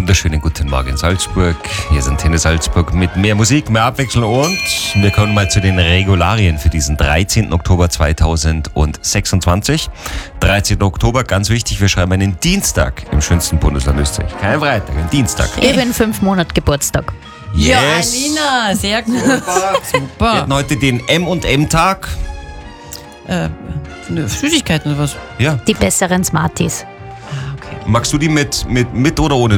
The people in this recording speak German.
wunderschönen guten Morgen Salzburg. Hier sind Antenne Salzburg mit mehr Musik, mehr Abwechslung und wir kommen mal zu den Regularien für diesen 13. Oktober 2026. 13. Oktober, ganz wichtig, wir schreiben einen Dienstag im schönsten Bundesland Österreich. Kein Freitag, ein Dienstag. Ich bin 5 Monate Geburtstag. Ja, Alina, sehr gut. Wir Super. hatten heute den M&M-Tag. Süßigkeiten oder was? Ja. Die besseren Smarties. Ah, okay. Magst du die mit oder ohne